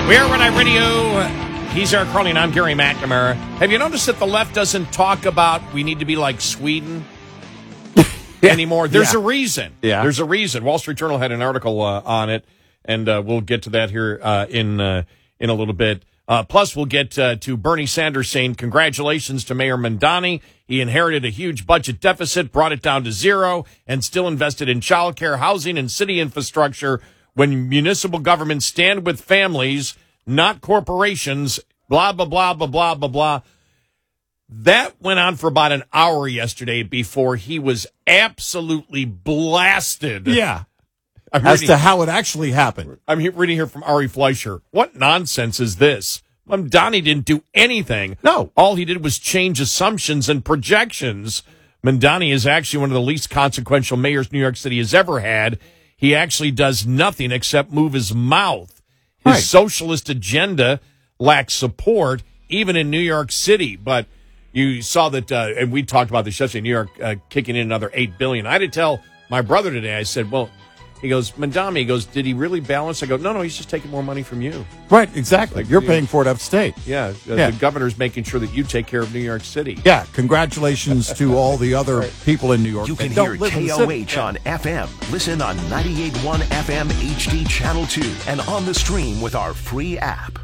We are Red Eye Radio. He's Eric Carling. I'm Gary McNamara. Have you noticed that the left doesn't talk about we need to be like Sweden anymore? There's a reason. Yeah. There's a reason. Wall Street Journal had an article on it, and we'll get to that here in a little bit. Plus, we'll get to Bernie Sanders saying congratulations to Mayor Mamdani. He inherited a huge budget deficit, brought it down to zero, and still invested in childcare, housing, and city infrastructure when municipal governments stand with families, not corporations, blah, blah, blah, blah, blah, blah, blah. That went on for about an hour yesterday before he was absolutely blasted. Yeah. As to how it actually happened. I'm reading here from Ari Fleischer. What nonsense is this? Mamdani didn't do anything. No. All he did was change assumptions and projections. Mamdani is actually one of the least consequential mayors New York City has ever had. He actually does nothing except move his mouth. His socialist agenda lacks support, even in New York City. But you saw that, and we talked about this yesterday, New York kicking in another $8 billion. I had to tell my brother today, I said, well, he goes, Mamdani, he goes, did he really balance? I go, no, he's just taking more money from you. Right, exactly. Like, you're paying for it upstate. Yeah, the governor's making sure that you take care of New York City. Yeah, congratulations to all the other people in New York. You can hear KOH on FM. Listen on 98.1 FM HD Channel 2 and on the stream with our free app.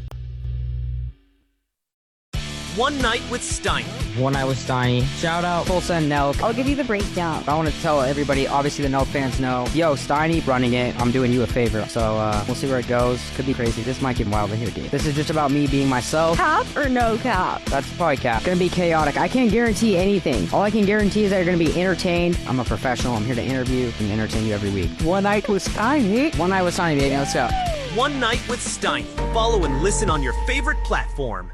One Night with Steiny. One Night with Steiny. Shout out Tulsa and Nelk. I'll give you the breakdown. I want to tell everybody, obviously the Nelk fans know, yo, Steiny running it. I'm doing you a favor. So we'll see where it goes. Could be crazy. This might get wild in here, dude. This is just about me being myself. Cap or no cap? That's probably cap. Gonna be chaotic. I can't guarantee anything. All I can guarantee is that you're gonna be entertained. I'm a professional. I'm here to interview and entertain you every week. One Night with Steiny. One Night with Steiny, baby. Let's go. One Night with Steiny. Follow and listen on your favorite platform.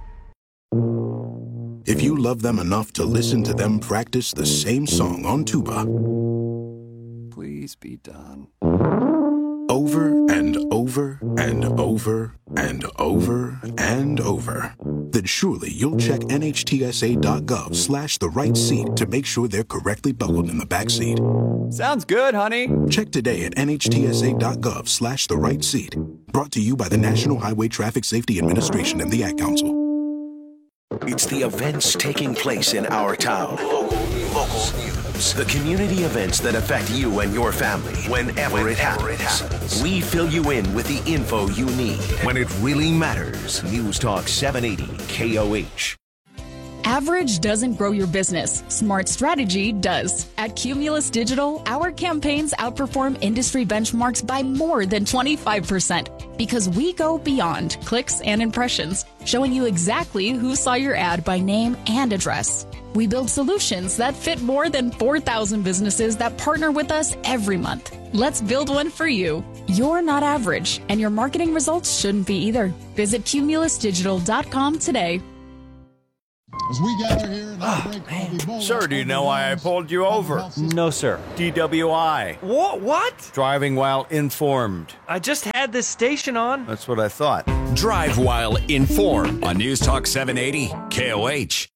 If you love them enough to listen to them practice the same song on tuba, please be done. Over and over and over and over and over, then surely you'll check nhtsa.gov/the right seat to make sure they're correctly buckled in the back seat. Sounds good, honey. Check today at nhtsa.gov/the right seat. Brought to you by the National Highway Traffic Safety Administration and the Ad Council. It's the events taking place in our town. Local news. The community events that affect you and your family whenever it happens. We fill you in with the info you need when it really matters. News Talk 780 KOH. Average doesn't grow your business. Smart strategy does. At Cumulus Digital, our campaigns outperform industry benchmarks by more than 25% because we go beyond clicks and impressions, showing you exactly who saw your ad by name and address. We build solutions that fit more than 4,000 businesses that partner with us every month. Let's build one for you. You're not average, and your marketing results shouldn't be either. Visit cumulusdigital.com today. As we gather here in our break, Sir, do you know why I pulled you over? No, sir. DWI. What? Driving while informed. I just had this station on. That's what I thought. Drive while informed on News Talk 780 KOH.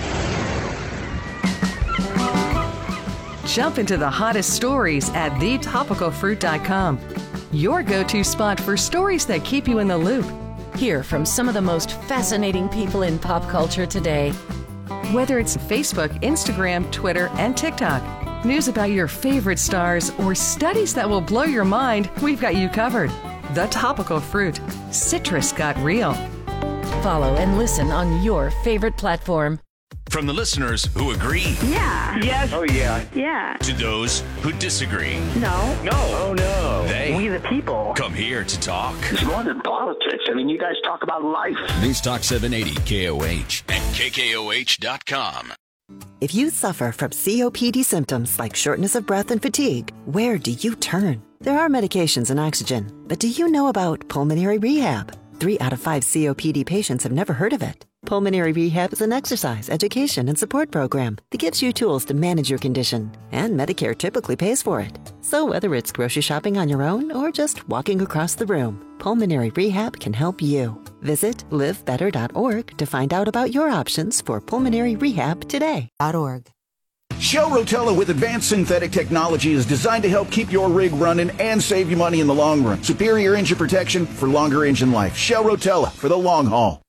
Jump into the hottest stories at thetopicalfruit.com. Your go-to spot for stories that keep you in the loop. Hear from some of the most fascinating people in pop culture today. Whether it's Facebook, Instagram, Twitter, and TikTok, news about your favorite stars, or studies that will blow your mind, we've got you covered. The Topical Fruit. Citrus got real. Follow and listen on your favorite platform. From the listeners who agree. Yeah. Yes. Oh, yeah. Yeah. To those who disagree. No. No. Oh, no. They. We the people. Come here to talk. It's more than politics. I mean, you guys talk about life. News Talk 780 KOH and KKOH.com. If you suffer from COPD symptoms like shortness of breath and fatigue, where do you turn? There are medications and oxygen, but do you know about pulmonary rehab? 3 out of 5 COPD patients have never heard of it. Pulmonary Rehab is an exercise, education, and support program that gives you tools to manage your condition, and Medicare typically pays for it. So whether it's grocery shopping on your own or just walking across the room, Pulmonary Rehab can help you. Visit livebetter.org to find out about your options for pulmonary rehab today. .org. Shell Rotella with advanced synthetic technology is designed to help keep your rig running and save you money in the long run. Superior engine protection for longer engine life. Shell Rotella for the long haul.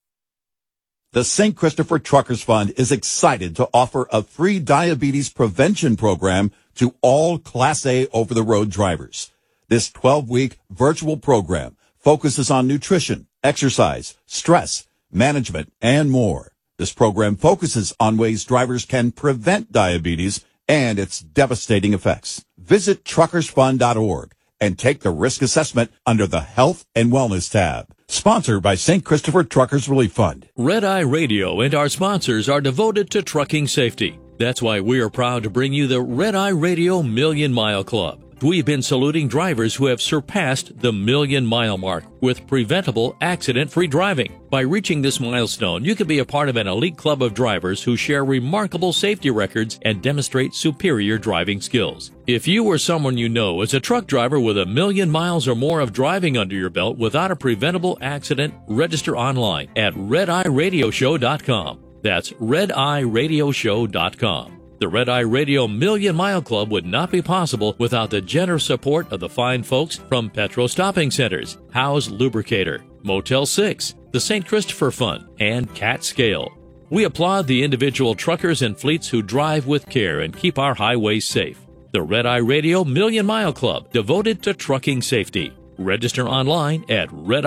The St. Christopher Truckers Fund is excited to offer a free diabetes prevention program to all Class A over-the-road drivers. This 12-week virtual program focuses on nutrition, exercise, stress, management, and more. This program focuses on ways drivers can prevent diabetes and its devastating effects. Visit truckersfund.org and take the risk assessment under the Health and Wellness tab. Sponsored by St. Christopher Truckers Relief Fund. Red Eye Radio and our sponsors are devoted to trucking safety. That's why we are proud to bring you the Red Eye Radio Million Mile Club. We've been saluting drivers who have surpassed the 1,000,000-mile mark with preventable, accident-free driving. By reaching this milestone, you can be a part of an elite club of drivers who share remarkable safety records and demonstrate superior driving skills. If you or someone you know is a truck driver with 1,000,000 miles or more of driving under your belt without a preventable accident, register online at RedEyeRadioShow.com. That's RedEyeRadioShow.com. The Red Eye Radio Million Mile Club would not be possible without the generous support of the fine folks from Petro Stopping Centers, Howe's Lubricator, Motel 6, the St. Christopher Fund, and Cat Scale. We applaud the individual truckers and fleets who drive with care and keep our highways safe. The Red Eye Radio Million Mile Club, devoted to trucking safety. Register online at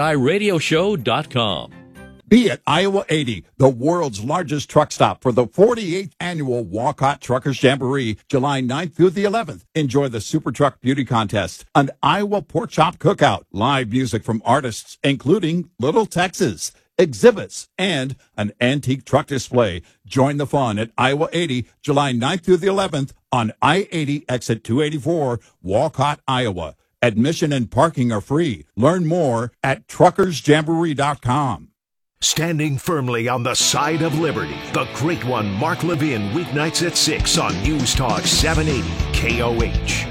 RedEyeRadioShow.com. Be at Iowa 80, the world's largest truck stop for the 48th annual Walcott Truckers Jamboree, July 9th through the 11th. Enjoy the Super Truck Beauty Contest, an Iowa Pork Chop Cookout, live music from artists including Little Texas, exhibits, and an antique truck display. Join the fun at Iowa 80, July 9th through the 11th on I-80 exit 284, Walcott, Iowa. Admission and parking are free. Learn more at truckersjamboree.com. Standing firmly on the side of liberty, the great one, Mark Levin, weeknights at 6 on News Talk 780 KOH.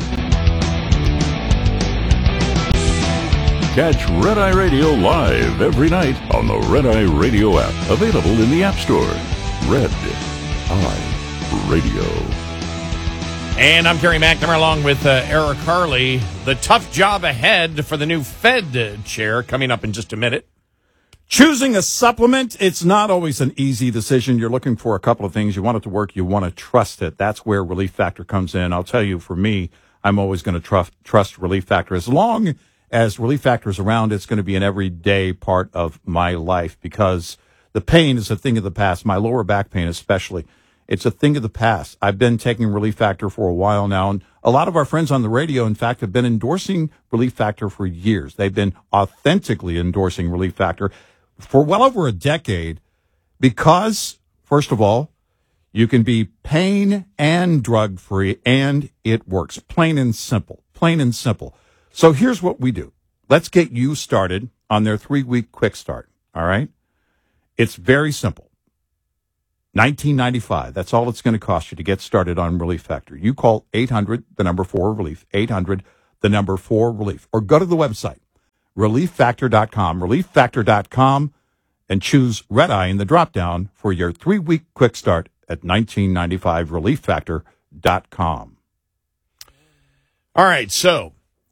Catch Red Eye Radio live every night on the Red Eye Radio app, available in the App Store. Red Eye Radio. And I'm Gary McNamara along with Eric Harley. The tough job ahead for the new Fed chair coming up in just a minute. Choosing a supplement, it's not always an easy decision. You're looking for a couple of things. You want it to work. You want to trust it. That's where Relief Factor comes in. I'll tell you, for me, I'm always going to trust Relief Factor. As long as Relief Factor is around, it's going to be an everyday part of my life because the pain is a thing of the past. My lower back pain especially. It's a thing of the past. I've been taking Relief Factor for a while now, and a lot of our friends on the radio, in fact, have been endorsing Relief Factor for years. They've been authentically endorsing Relief Factor for well over a decade because, first of all, you can be pain and drug-free, and it works. Plain and simple. Plain and simple. So here's what we do. Let's get you started on their 3-week quick start, all right? It's very simple. $19.95. That's all it's going to cost you to get started on Relief Factor. You call 800-4-RELIEF, 800-4-RELIEF, or go to the website, relieffactor.com, relieffactor.com, and choose Red Eye in the drop-down for your 3-week quick start at $19.95, relieffactor.com. All right, so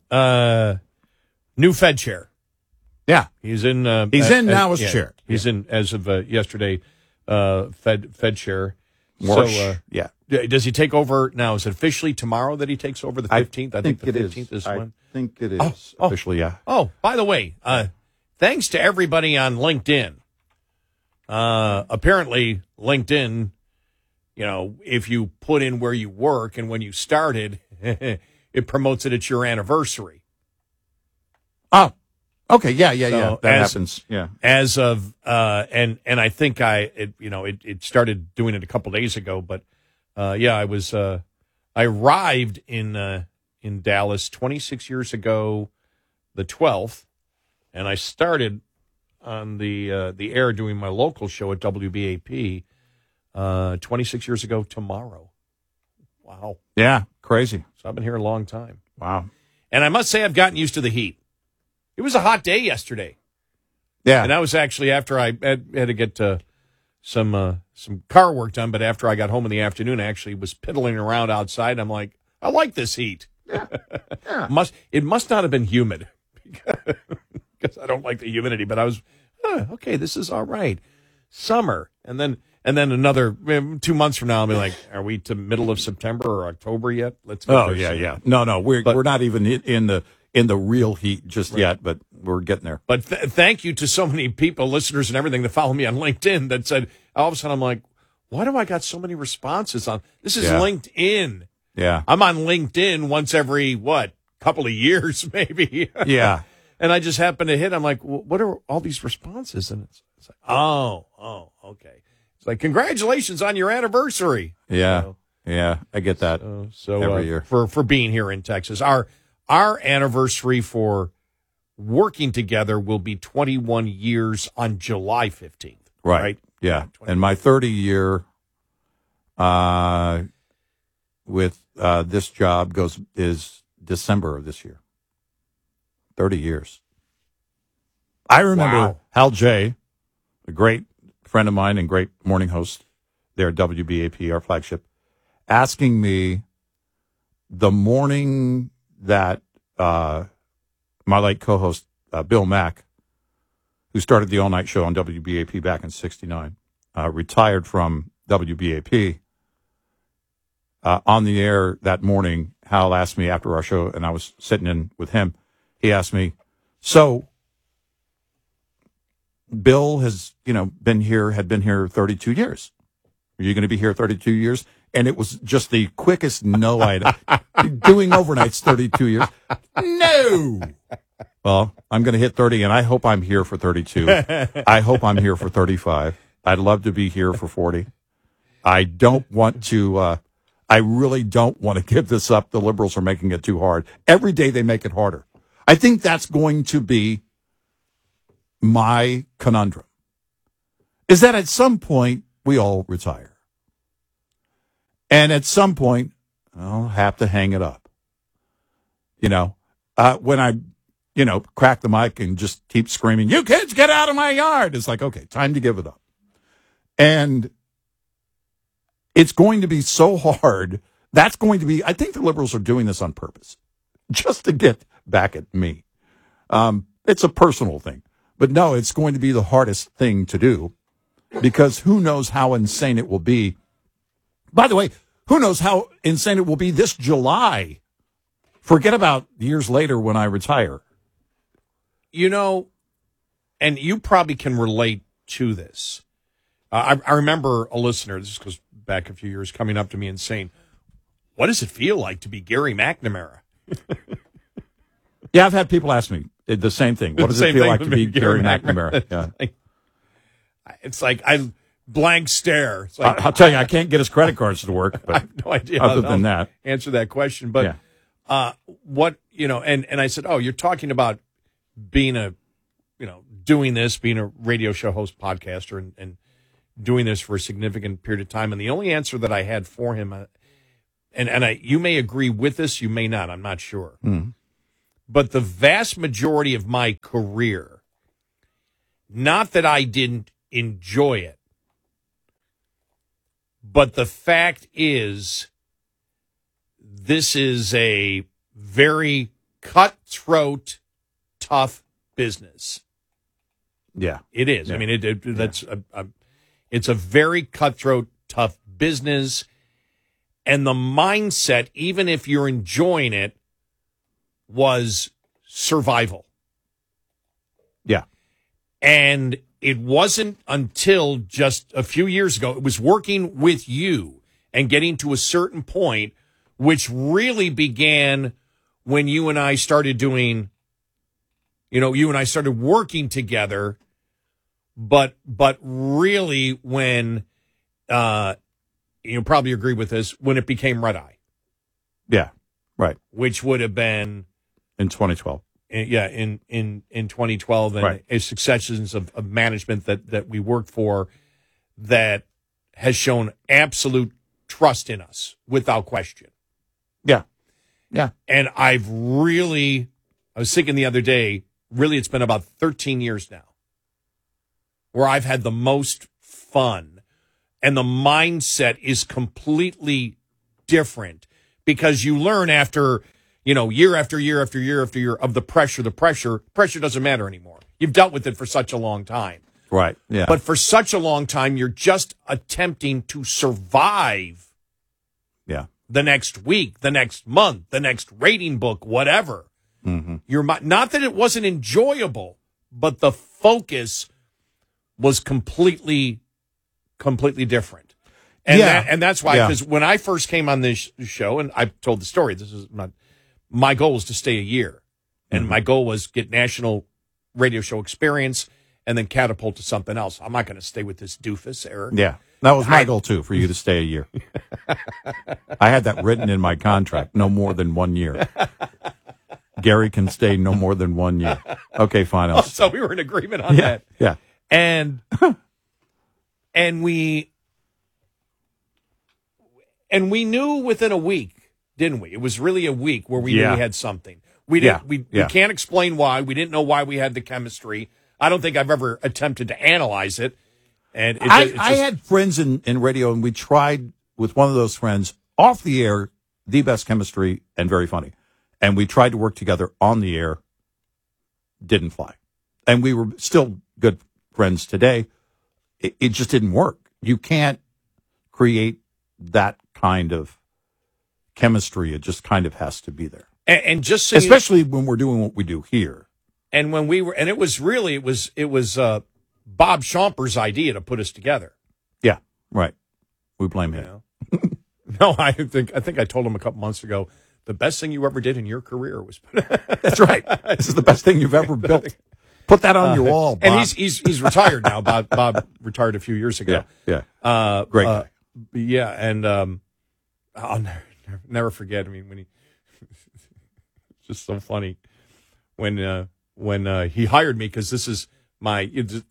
new Fed chair. Yeah. He's in now as chair. He's in as of yesterday, Fed chair. Marsh, so, does he take over now? Is it officially tomorrow that he takes over, the 15th? I think the 15th is when. I think it is officially, yeah. Oh, by the way, thanks to everybody on LinkedIn. Apparently, LinkedIn, if you put in where you work and when you started, it promotes it at your anniversary. Oh, okay, yeah. That happens. Yeah. As of and I think it started doing it a couple days ago, but I arrived in Dallas 26 years ago, the 12th, and I started on the air doing my local show at WBAP 26 years ago tomorrow. Wow. Yeah, crazy. So I've been here a long time. Wow. And I must say I've gotten used to the heat. It was a hot day yesterday. Yeah. And that was actually after I had to get some car work done, but after I got home in the afternoon, I actually was piddling around outside. I'm like, I like this heat. Yeah. It must not have been humid because I don't like the humidity, but I was, okay, this is all right. Summer. And then another 2 months from now, I'll be like, are we to middle of September or October yet? Let's go. Oh, yeah. No, we're not even in the real heat just yet, but we're getting there. But thank you to so many people, listeners and everything that follow me on LinkedIn that said, all of a sudden I'm like, why do I got so many responses on this? Is LinkedIn. Yeah. I'm on LinkedIn once every, couple of years maybe. Yeah. And I just happened to hit, I'm like, what are all these responses? And it's like, oh, okay. It's like, congratulations on your anniversary. Yeah. Yeah. I get that. So every year. For being here in Texas. Our anniversary for working together will be 21 years on July 15th. Right? Yeah. And my 30 year with this job is December of this year. 30 years. I remember Hal J., a great friend of mine and great morning host there at WBAP, our flagship, asking me the morning that my late co-host Bill Mack, who started the all-night show on WBAP back in '69, retired from WBAP. On the air that morning, Hal asked me after our show, and I was sitting in with him. He asked me, so Bill has, had been here 32 years. Are you going to be here 32 years? And it was just the quickest no I'd doing overnights 32 years. No. Well, I'm going to hit 30, and I hope I'm here for 32. I hope I'm here for 35. I'd love to be here for 40. I don't want to, I really don't want to give this up. The liberals are making it too hard. Every day they make it harder. I think that's going to be my conundrum, is that at some point we all retire. And at some point, I'll have to hang it up. When I, crack the mic and just keep screaming, you kids get out of my yard. It's like, okay, time to give it up. And it's going to be so hard. That's going to be, I think the liberals are doing this on purpose, just to get back at me. It's a personal thing. But no, it's going to be the hardest thing to do because who knows how insane it will be. By the way, who knows how insane it will be this July? Forget about years later when I retire. And you probably can relate to this. I remember a listener, this goes back a few years, coming up to me and saying, what does it feel like to be Gary McNamara? Yeah, I've had people ask me the same thing. What does it feel like to be Gary McNamara? Yeah. It's like I blank stare. It's like, I'll tell you, I can't get his credit cards to work. But I have no idea other than that, answer that question. But what and I said, oh, you're talking about being doing this, being a radio show host, podcaster, and doing this for a significant period of time. And the only answer that I had for him, you may agree with this, you may not. I'm not sure. Mm. But the vast majority of my career, not that I didn't enjoy it, but the fact is, this is a very cutthroat, tough business. Yeah, it is. Yeah. I mean, that's it's a very cutthroat, tough business, and the mindset, even if you're enjoying it, was survival. Yeah. And it wasn't until just a few years ago, it was working with you and getting to a certain point, which really began when you and I started doing, you and I started working together, but really when, you'll probably agree with this, when it became Red Eye. Yeah, right. Which would have been in 2012. In 2012, and right. A successions of management that we worked for that has shown absolute trust in us without question. Yeah. Yeah. And I was thinking the other day, really it's been about 13 years now where I've had the most fun and the mindset is completely different because you learn after, year after year after year after year of the pressure. The pressure doesn't matter anymore. You've dealt with it for such a long time. Right. Yeah. But for such a long time, you're just attempting to survive. Yeah. The next week, the next month, the next rating book, whatever. Mm-hmm. Not that it wasn't enjoyable, but the focus was completely different. And that's why, because when I first came on this show, and I've told the story, my goal was to stay a year. And my goal was get national radio show experience and then catapult to something else. I'm not going to stay with this doofus, Eric. Yeah. That was my goal, too, for you to stay a year. I had that written in my contract, no more than 1 year. Gary can stay no more than 1 year. Okay, fine. So we were in agreement on that. Yeah. And we knew within a week, didn't we? It was really a week where we knew we had something. We can't explain why. We didn't know why we had the chemistry. I don't think I've ever attempted to analyze it. And I had friends in radio, and we tried with one of those friends off the air, the best chemistry and very funny. And we tried to work together on the air. Didn't fly. And we were still good friends today. It just didn't work. You can't create that kind of chemistry. It just kind of has to be there. And just so especially when we're doing what we do here. And when we were, and it was Bob Schomper's idea to put us together. Yeah, right. We blame him. No, I think I told him a couple months ago, the best thing you ever did in your career was. That's right. This is the best thing you've ever built. Put that on your wall, Bob. And he's retired now. Bob retired a few years ago. Yeah. Great guy. Yeah, and I'll never forget. I mean, when it's just so funny when he hired me, because this is my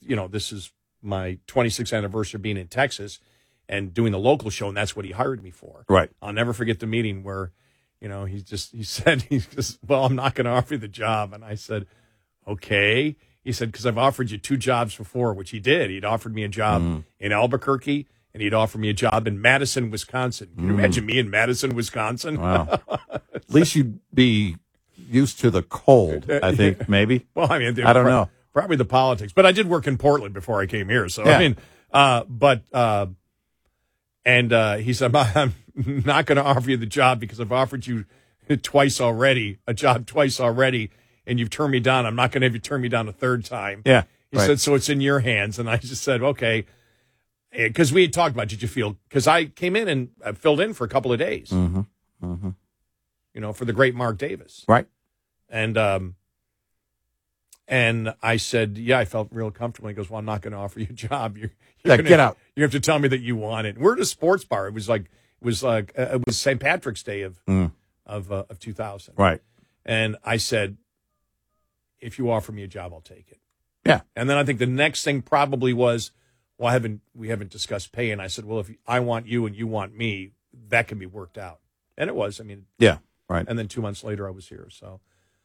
26th anniversary of being in Texas and doing the local show, and that's what he hired me for. Right. I'll never forget the meeting where, he said, well, I'm not going to offer you the job. And I said, okay. He said, because I've offered you 2 jobs before, which he did. He'd offered me a job in Albuquerque, and he'd offered me a job in Madison, Wisconsin. Can you imagine me in Madison, Wisconsin? Wow. At least you'd be used to the cold, I think, maybe. Well, I mean, I don't know. Probably the politics. But I did work in Portland before I came here. So, yeah. I mean, he said, I'm not going to offer you the job because I've offered you a job twice already, and you've turned me down. I'm not going to have you turn me down a third time. Yeah. He said, so it's in your hands. And I just said, okay. Because we had talked about, did you feel, because I came in and I filled in for a couple of days, for the great Mark Davis. Right. And I said, yeah, I felt real comfortable. He goes, well, I'm not going to offer you a job. Get out. You have to tell me that you want it. We're at a sports bar. It was St. Patrick's Day of 2000. Right. And I said, if you offer me a job, I'll take it. Yeah. And then I think the next thing probably was, well, we haven't discussed pay. And I said, well, if I want you and you want me, that can be worked out. And it was. I mean, yeah. Right. And then 2 months later, I was here. So,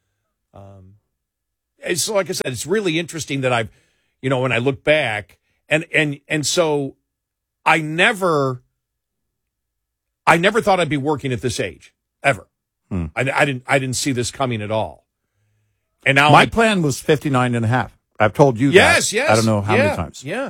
so like I said, it's really interesting that I've, when I look back, and so I never thought I'd be working at this age ever. I didn't see this coming at all. And now my plan was 59 and a half. I've told you that. Yes. I don't know how many times. Yeah.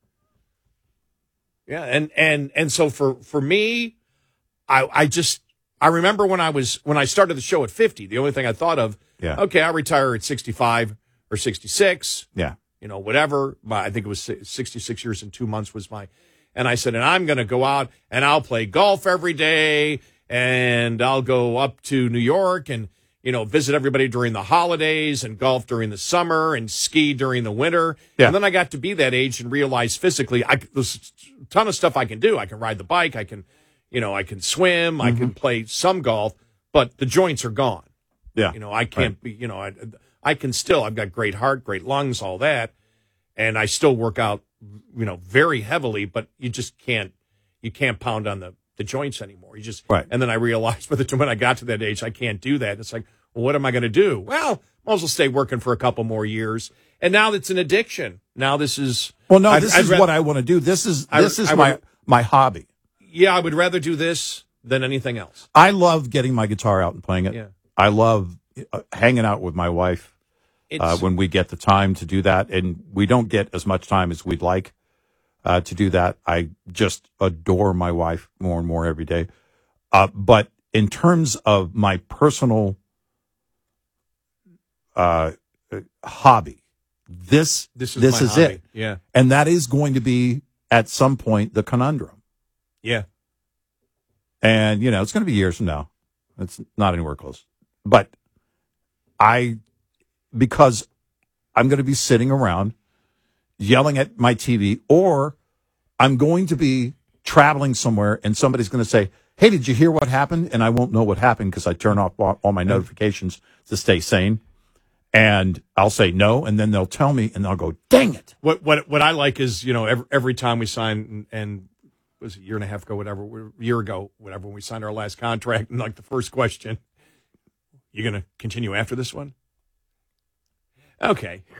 Yeah. And so for me, I remember when I started the show at 50, the only thing I thought of, okay, I'll retire at 65 or 66. Yeah. Whatever. I think it was 66 years and 2 months was and I said, and I'm going to go out and I'll play golf every day, and I'll go up to New York and, visit everybody during the holidays and golf during the summer and ski during the winter. Yeah. And then I got to be that age and realized physically, there's a ton of stuff I can do. I can ride the bike. I can, I can swim. I can play some golf, but the joints are gone. Yeah. I can't be, I can still, I've got great heart, great lungs, all that. And I still work out, very heavily, but you can't pound on the joints anymore. You just, right. And then I realized when I got to that age, I can't do that. It's like, well, what am I going to do? Well, might as well stay working for a couple more years. And now it's an addiction. Now this is, well, no, this is what I want to do. This is my hobby. Yeah, I would rather do this than anything else. I love getting my guitar out and playing it. Yeah. I love hanging out with my wife when we get the time to do that, and we don't get as much time as we'd like to do that. I just adore my wife more and more every day. But in terms of my personal hobby, this is it. Yeah. And that is going to be, at some point, the conundrum. Yeah. And, it's going to be years from now. It's not anywhere close. But because I'm going to be sitting around yelling at my TV, or I'm going to be traveling somewhere and somebody's going to say, hey, did you hear what happened? And I won't know what happened because I turn off all my notifications to stay sane. And I'll say no, and then they'll tell me, and I'll go, dang it. What I like is, every time we sign, and it was a year and a half ago, whatever, when we signed our last contract, and like the first question, you going to continue after this one? Okay.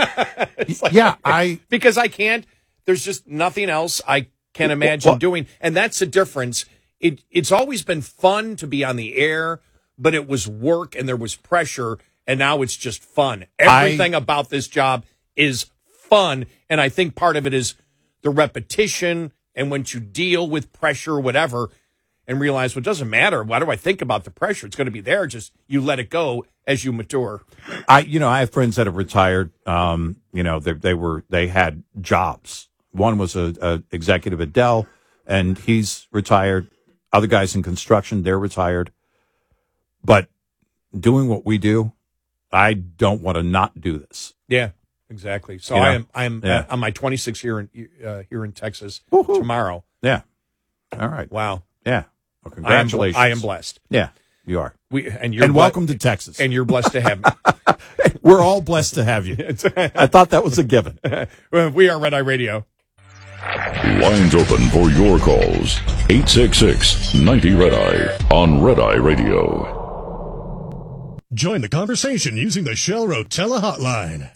Because I can't, there's just nothing else I can imagine doing. And that's the difference. It's always been fun to be on the air, but it was work and there was pressure, and now it's just fun. Everything about this job is fun, and I think part of it is the repetition, and once you deal with pressure or whatever and realize, well, it doesn't matter. Why do I think about the pressure? It's going to be there. Just you let it go as you mature. I have friends that have retired. They had jobs. One was a executive at Dell, and he's retired. Other guys in construction, they're retired. But doing what we do, I don't want to not do this. Yeah, exactly. So I am on my 26th year here in Texas tomorrow. Yeah. All right. Wow. Yeah. Well, congratulations. I am blessed. Yeah, you are. And welcome to Texas. And you're blessed to have me. We're all blessed to have you. I thought that was a given. We are Red Eye Radio. Lines open for your calls. 866-90-RED-EYE on Red Eye Radio. Join the conversation using the Shell Rotella hotline.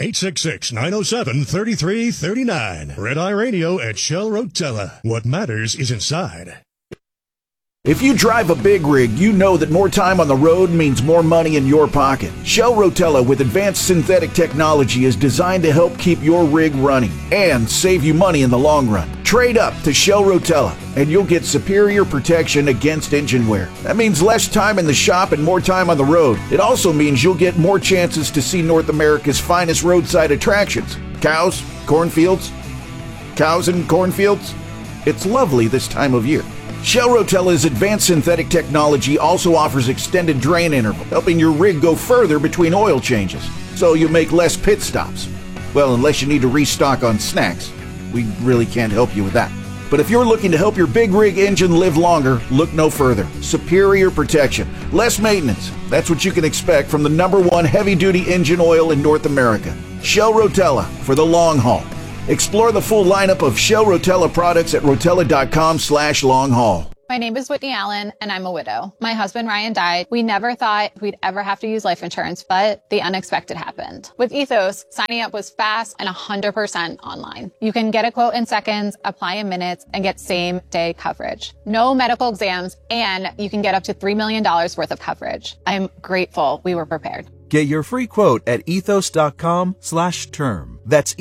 866-907-3339. Red Eye Radio at Shell Rotella. What matters is inside. If you drive a big rig, you know that more time on the road means more money in your pocket. Shell Rotella with advanced synthetic technology is designed to help keep your rig running and save you money in the long run. Trade up to Shell Rotella and you'll get superior protection against engine wear. That means less time in the shop and more time on the road. It also means you'll get more chances to see North America's finest roadside attractions. Cows, cornfields, cows and cornfields. It's lovely this time of year. Shell Rotella's advanced synthetic technology also offers extended drain interval, helping your rig go further between oil changes, so you make less pit stops. Well, unless you need to restock on snacks. We really can't help you with that. But if you're looking to help your big rig engine live longer, look no further. Superior protection, less maintenance. That's what you can expect from the #1 heavy-duty engine oil in North America. Shell Rotella for the long haul. Explore the full lineup of Shell Rotella products at rotella.com/long-haul. My name is Whitney Allen, and I'm a widow. My husband, Ryan, died. We never thought we'd ever have to use life insurance, but the unexpected happened. With Ethos, signing up was fast and 100% online. You can get a quote in seconds, apply in minutes, and get same-day coverage. No medical exams, and you can get up to $3 million worth of coverage. I'm grateful we were prepared. Get your free quote at ethos.com/term. That's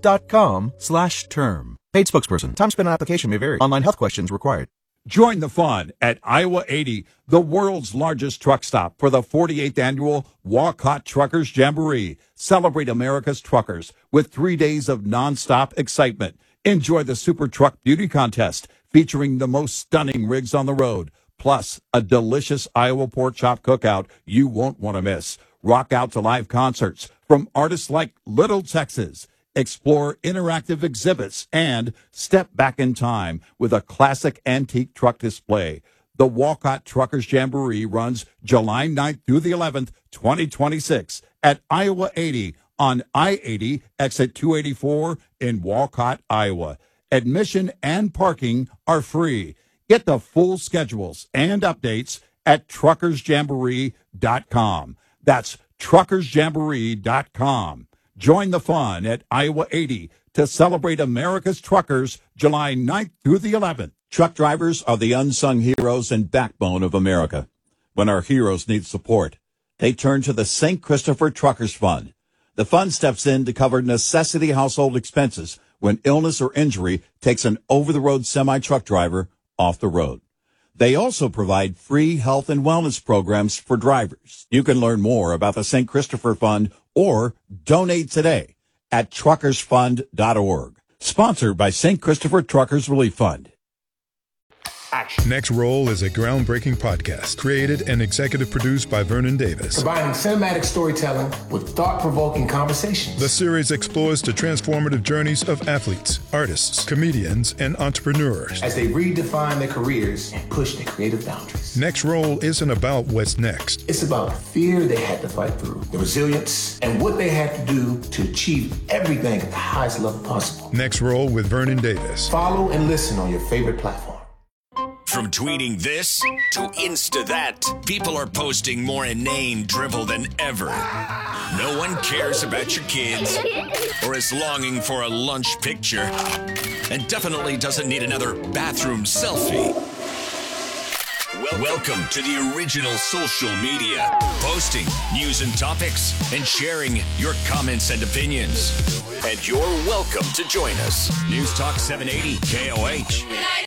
ethos.com/term. Paid spokesperson. Time spent on application may vary. Online health questions required. Join the fun at Iowa 80, the world's largest truck stop, for the 48th annual Walcott Truckers Jamboree. Celebrate America's truckers with 3 days of nonstop excitement. Enjoy the Super Truck Beauty Contest featuring the most stunning rigs on the road, plus a delicious Iowa pork chop cookout you won't want to miss. Rock out to live concerts from artists like Little Texas. Explore interactive exhibits and step back in time with a classic antique truck display. The Walcott Truckers Jamboree runs July 9th through the 11th, 2026 at Iowa 80 on I-80 exit 284 in Walcott, Iowa. Admission and parking are free. Get the full schedules and updates at truckersjamboree.com. That's truckersjamboree.com. Join the fun at Iowa 80 to celebrate America's truckers July 9th through the 11th. Truck drivers are the unsung heroes and backbone of America. When our heroes need support, they turn to the St. Christopher Truckers Fund. The fund steps in to cover necessity household expenses when illness or injury takes an over-the-road semi-truck driver off the road. They also provide free health and wellness programs for drivers. You can learn more about the St. Christopher Fund or donate today at truckersfund.org. Sponsored by St. Christopher Truckers Relief Fund. Next Roll is a groundbreaking podcast created and executive produced by Vernon Davis. Combining cinematic storytelling with thought-provoking conversations. The series explores the transformative journeys of athletes, artists, comedians, and entrepreneurs as they redefine their careers and push their creative boundaries. Next Roll isn't about what's next. It's about the fear they had to fight through, the resilience, and what they had to do to achieve everything at the highest level possible. Next Roll with Vernon Davis. Follow and listen on your favorite platform. From tweeting this to Insta that, people are posting more inane drivel than ever. No one cares about your kids or is longing for a lunch picture and definitely doesn't need another bathroom selfie. Welcome to the original social media, posting news and topics and sharing your comments and opinions. And you're welcome to join us. News Talk 780 KOH.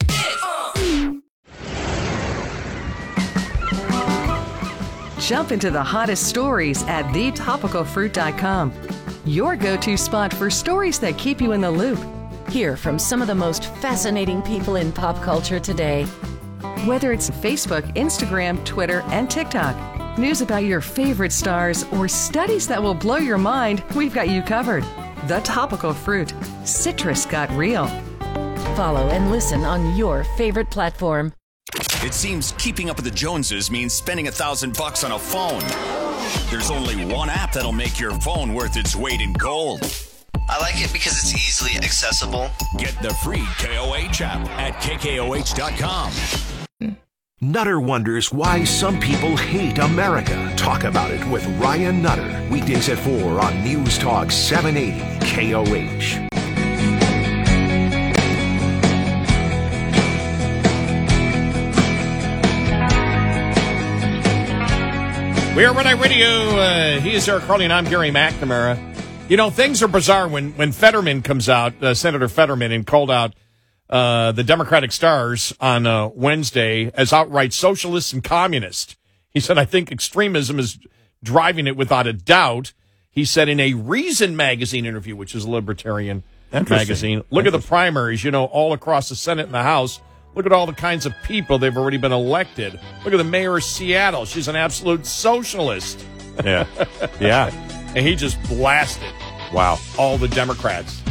Jump into the hottest stories at thetopicalfruit.com. Your go-to spot for stories that keep you in the loop. Hear from some of the most fascinating people in pop culture today. Whether it's Facebook, Instagram, Twitter, and TikTok, news about your favorite stars, or studies that will blow your mind, we've got you covered. The Topical Fruit. Citrus got real. Follow and listen on your favorite platform. It seems keeping up with the Joneses means spending $1,000 on a phone. There's only one app that'll make your phone worth its weight in gold. I like it because it's easily accessible. Get the free KOH app at KKOH.com. Nutter wonders why some people hate America. Talk about it with Ryan Nutter. Weekdays at 4 on News Talk 780 KOH. We are Red Eye Radio. He is Eric Carly, I'm Gary McNamara. You know, things are bizarre when Fetterman comes out, Senator Fetterman, and called out the Democratic stars on Wednesday as outright socialists and communists. He said, I think extremism is driving it without a doubt. He said in a Reason magazine interview, which is a libertarian magazine, look at the primaries, you know, all across the Senate and the House. Look at all the kinds of people they've already been elected. Look at the mayor of Seattle. She's an absolute socialist. Yeah. Yeah. And he just blasted. Wow. All the Democrats.